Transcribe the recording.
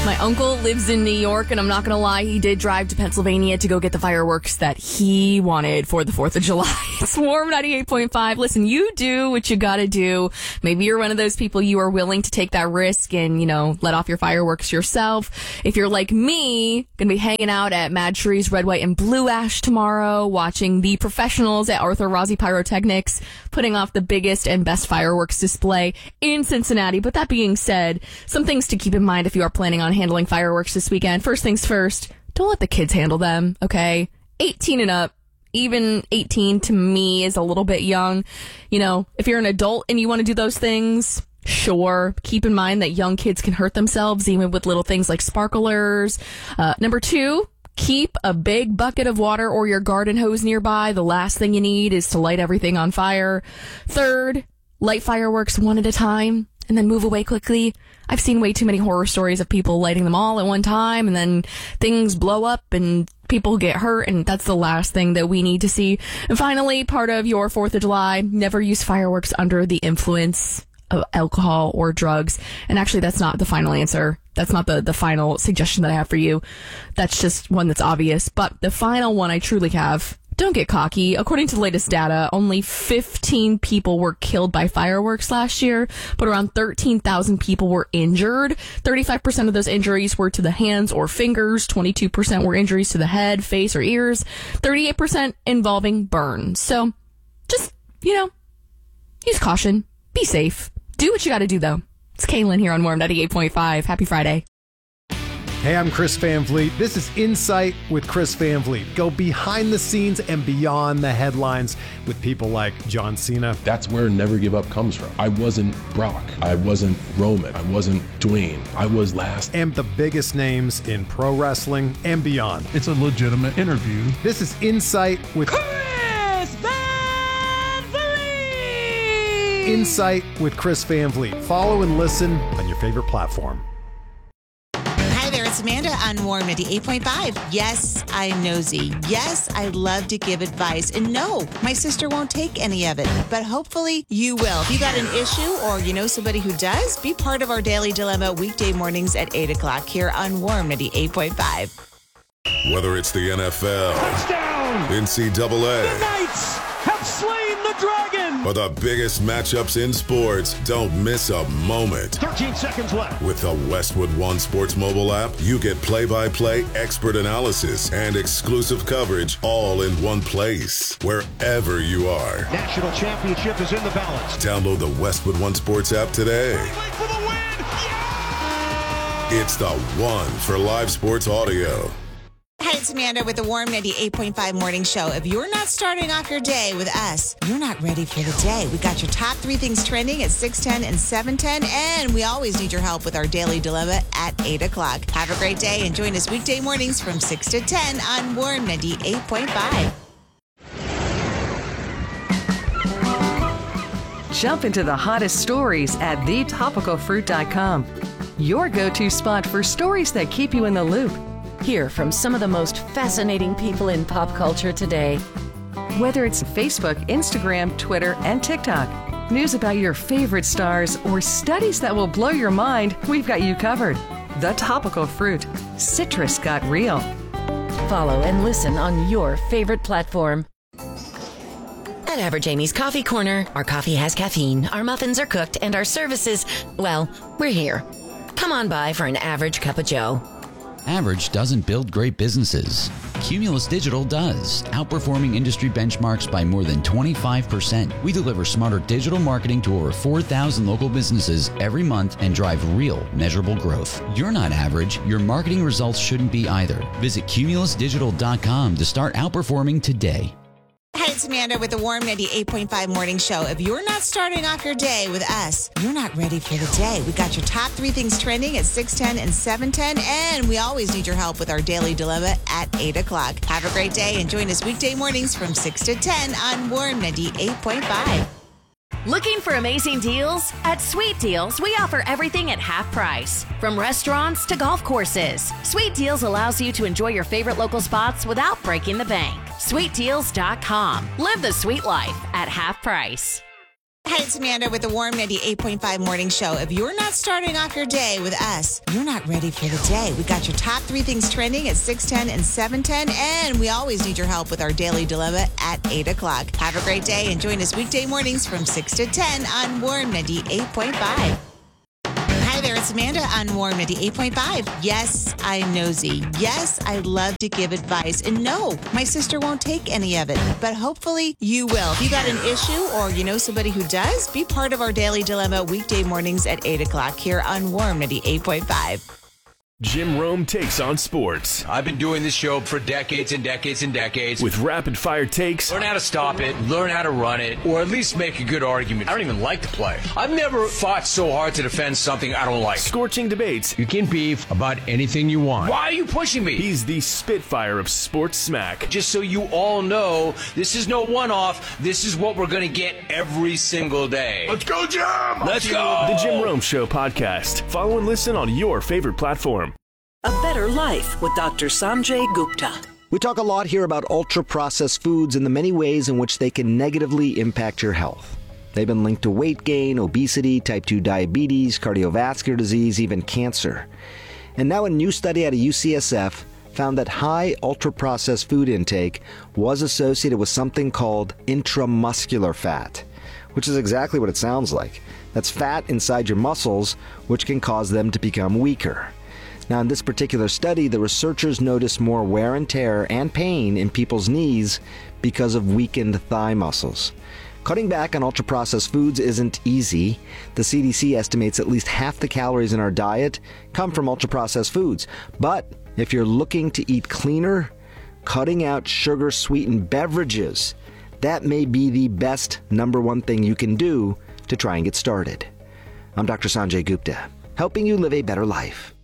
My uncle lives in New York, and I'm not going to lie, he did drive to Pennsylvania to go get the fireworks that he wanted for the 4th of July. It's Warm 98.5. Listen, you do what you got to do. Maybe you're one of those people, you are willing to take that risk and, let off your fireworks yourself. If you're like me, going to be hanging out at Mad Trees Red, White, and Blue Ash tomorrow, watching the professionals at Arthur Rossi Pyrotechnics putting off the biggest and best fireworks display in Cincinnati. But that being said, some things to keep in mind if you are planning on handling fireworks this weekend. First things first, don't let the kids handle them, okay? 18 and up, even 18 to me is a little bit young. If you're an adult and you want to do those things, sure. Keep in mind that young kids can hurt themselves even with little things like sparklers. Number 2, keep a big bucket of water or your garden hose nearby. The last thing you need is to light everything on fire. Third, light fireworks one at a time and then move away quickly. I've seen way too many horror stories of people lighting them all at one time and then things blow up and people get hurt, and that's the last thing that we need to see. And finally, part of your 4th of July, never use fireworks under the influence of alcohol or drugs. And actually, that's not the final answer. That's not the final suggestion that I have for you. That's just one that's obvious. But the final one I truly have, don't get cocky. According to the latest data, only 15 people were killed by fireworks last year, but around 13,000 people were injured. 35% of those injuries were to the hands or fingers. 22% were injuries to the head, face, or ears. 38% involving burns. So just, use caution. Be safe. Do what you got to do, though. It's Kaylin here on Warm 98.5. Happy Friday. Hey, I'm Chris Van Vliet. This is Insight with Chris Van Vliet. Go behind the scenes and beyond the headlines with people like John Cena. That's where Never Give Up comes from. I wasn't Brock. I wasn't Roman. I wasn't Dwayne. I was last. And the biggest names in pro wrestling and beyond. It's a legitimate interview. This is Insight with Chris Van Vliet. Insight with Chris Van Vliet. Follow and listen on your favorite platform. It's Amanda on Warm 98.5. Yes, I'm nosy. Yes, I love to give advice. And no, my sister won't take any of it. But hopefully you will. If you got an issue or you know somebody who does, be part of our Daily Dilemma weekday mornings at 8 o'clock here on Warm 98.5. Whether it's the NFL, Touchdown! NCAA, The Knights have slain the dragon! or the biggest matchups in sports, don't miss a moment. 13 seconds left. With the Westwood One Sports mobile app, you get play-by-play expert analysis and exclusive coverage all in one place, wherever you are. National championship is in the balance. Download the Westwood One Sports app today. For the win! Yeah! It's the one for live sports audio. Hi, it's Amanda with the Warm 98.5 Morning Show. If you're not starting off your day with us, you're not ready for the day. We got your top 3 things trending at 6:10 and 7:10, and we always need your help with our Daily Dilemma at 8 o'clock. Have a great day and join us weekday mornings from 6 to 10 on Warm 98.5. Jump into the hottest stories at thetopicalfruit.com. Your go-to spot for stories that keep you in the loop. Hear from some of the most fascinating people in pop culture today. Whether it's Facebook, Instagram, Twitter, and TikTok, news about your favorite stars, or studies that will blow your mind, we've got you covered. The Topical Fruit. Citrus got real. Follow and listen on your favorite platform. At Average Amy's Coffee Corner, our coffee has caffeine, our muffins are cooked, and our services, well, we're here. Come on by for an average cup of joe. Average doesn't build great businesses. Cumulus Digital does, outperforming industry benchmarks by more than 25%. We deliver smarter digital marketing to over 4,000 local businesses every month and drive real, measurable growth. You're not average. Your marketing results shouldn't be either. Visit cumulusdigital.com to start outperforming today. Hi, it's Amanda with the Warm 98.5 Morning Show. If you're not starting off your day with us, you're not ready for the day. We got your top 3 things trending at 6:10 and 7:10, and we always need your help with our Daily Dilemma at 8 o'clock. Have a great day and join us weekday mornings from 6 to 10 on Warm 98.5. Looking for amazing deals? At Sweet Deals, we offer everything at half price. From restaurants to golf courses, Sweet Deals allows you to enjoy your favorite local spots without breaking the bank. SweetDeals.com. Live the sweet life at half price. Hi, it's Amanda with the Warm 98.5 Morning Show. If you're not starting off your day with us, you're not ready for the day. We got your top 3 things trending at 6:10 and 7:10, and we always need your help with our Daily Dilemma at 8 o'clock. Have a great day and join us weekday mornings from 6 to 10 on Warm 98.5. Hi there, it's Amanda on Warm 98.5. Yes, I'm nosy. Yes, I love to give advice. And no, my sister won't take any of it. But hopefully you will. If you got an issue or you know somebody who does, be part of our Daily Dilemma weekday mornings at 8 o'clock here on Warm 98.5. Jim Rome takes on sports. I've been doing this show for decades and decades and decades. With rapid-fire takes. Learn how to stop it, learn how to run it, or at least make a good argument. I don't even like the play. I've never fought so hard to defend something I don't like. Scorching debates. You can beef about anything you want. Why are you pushing me? He's the Spitfire of sports smack. Just so you all know, this is no one-off. This is what we're going to get every single day. Let's go, Jim! Let's go! The Jim Rome Show podcast. Follow and listen on your favorite platform. A Better Life with Dr. Sanjay Gupta. We talk a lot here about ultra-processed foods and the many ways in which they can negatively impact your health. They've been linked to weight gain, obesity, type 2 diabetes, cardiovascular disease, even cancer. And now a new study out of UCSF found that high ultra-processed food intake was associated with something called intramuscular fat, which is exactly what it sounds like. That's fat inside your muscles, which can cause them to become weaker. Now, in this particular study, the researchers noticed more wear and tear and pain in people's knees because of weakened thigh muscles. Cutting back on ultra-processed foods isn't easy. The CDC estimates at least half the calories in our diet come from ultra-processed foods. But if you're looking to eat cleaner, cutting out sugar-sweetened beverages, that may be the best #1 thing you can do to try and get started. I'm Dr. Sanjay Gupta, helping you live a better life.